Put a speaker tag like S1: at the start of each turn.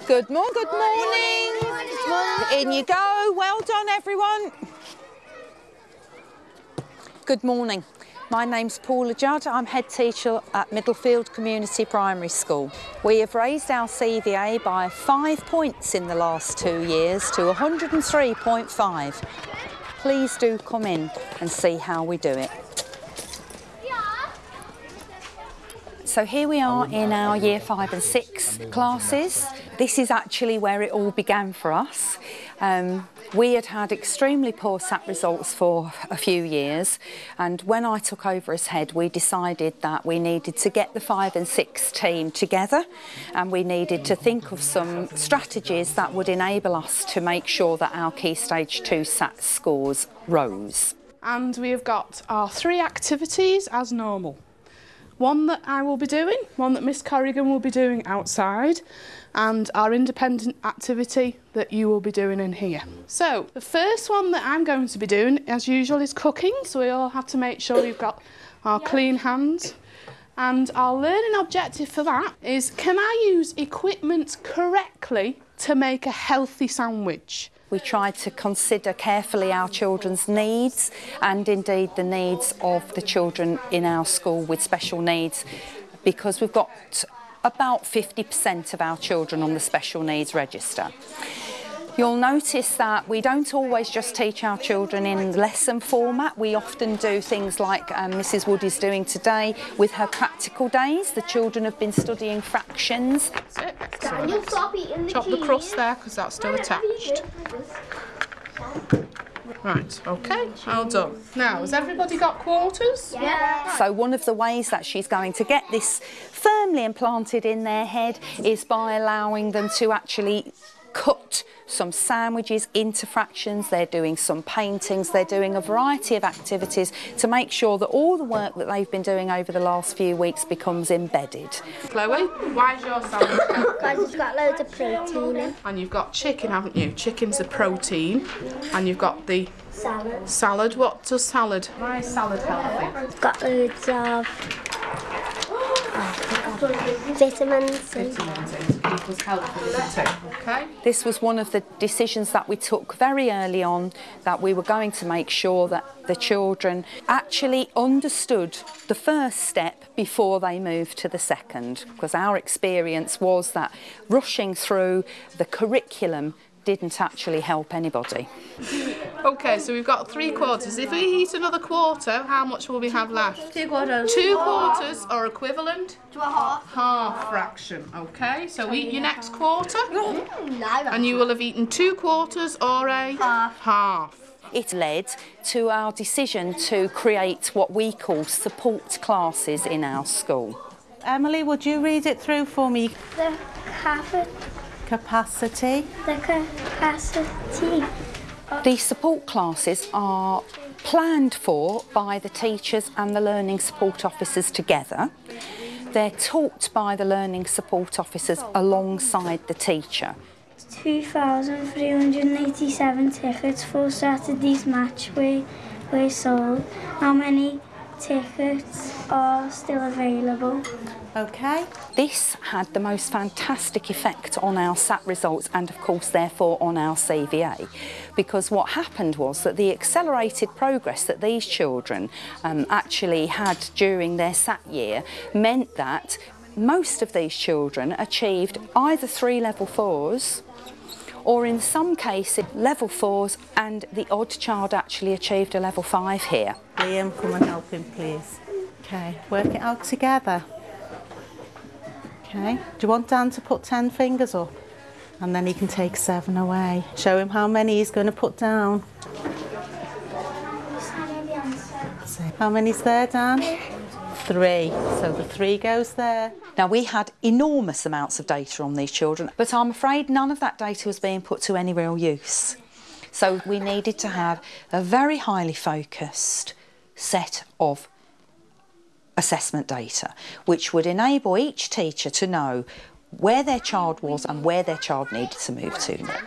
S1: Good morning. Good morning. In you go. Well done, everyone. Good morning. My name's Paula Judd. I'm head teacher at Middlefield Community Primary School. We have raised our CVA by 5 points in the last 2 years to 103.5. Please do come in and see how we do it. So here we are in our Year 5 and 6 classes. This is actually where it all began for us. We had extremely poor SAT results for a few years, and when I took over as head, we decided that we needed to get the 5 and 6 team together, and we needed to think of some strategies that would enable us to make sure that our Key Stage 2 SAT scores rose.
S2: And we have got our 3 activities as normal. One that I will be doing, one that Miss Corrigan will be doing outside, and our independent activity that you will be doing in here. So the first one that I'm going to be doing, as usual, is cooking. So we all have to make sure we've got our clean hands. And our learning objective for that is, can I use equipment correctly to make a healthy sandwich?
S1: We tried to consider carefully our children's needs and indeed the needs of the children in our school with special needs, because we've got about 50% of our children on the special needs register. You'll notice that we don't always just teach our children in lesson format. We often do things like Mrs Wood is doing today with her practical days. The children have been studying fractions.
S2: That's it. Excellent. Chop the crust there because that's still attached. Right, okay, well done. Now, has everybody got quarters?
S3: Yeah.
S1: So one of the ways that she's going to get this firmly implanted in their head is by allowing them to actually cut some sandwiches into fractions. They're doing some paintings, they're doing a variety of activities to make sure that all the work that they've been doing over the last few weeks becomes embedded.
S2: Chloe, why is your sandwich?
S3: Because it's got loads of protein in.
S2: And you've got chicken, haven't you? Chicken's a protein. And you've got the
S3: Salad.
S2: salad. What does salad? Why is salad healthy?
S3: It's got loads of vitamins.
S2: Vitamins in to keep us healthy, isn't it? Okay.
S1: This was one of the decisions that we took very early on, that we were going to make sure that the children actually understood the first step before they moved to the second, because our experience was that rushing through the curriculum didn't actually help anybody.
S2: Okay, so we've got 3 quarters. If we eat another quarter, how much will we have left?
S3: 2 quarters.
S2: 2 quarters are equivalent
S3: To a half.
S2: half fraction. Okay, so eat your next quarter,
S3: No,
S2: and you will have eaten 2 quarters or a half.
S1: It led to our decision to create what we call support classes in our school.
S4: Emily, would you read it through for me?
S3: The
S4: Capacity.
S3: The capacity.
S1: The support classes are planned for by the teachers and the learning support officers together. They're taught by the learning support officers alongside the teacher.
S3: 2,387 tickets for Saturday's match were sold. How many tickets are still available?
S4: Okay.
S1: This had the most fantastic effect on our SAT results and of course therefore on our CVA, because what happened was that the accelerated progress that these children actually had during their SAT year meant that most of these children achieved either 3 level 4s, or in some cases level 4s, and the odd child actually achieved a level 5 here.
S4: Liam, come and help him, please. Okay, work it out together. Okay, do you want Dan to put 10 fingers up? And then he can take 7 away. Show him how many he's going to put down. How many's there, Dan? 3. So the 3 goes there.
S1: Now, we had enormous amounts of data on these children, but I'm afraid none of that data was being put to any real use. So we needed to have a very highly focused set of assessment data, which would enable each teacher to know where their child was and where their child needed to move to next.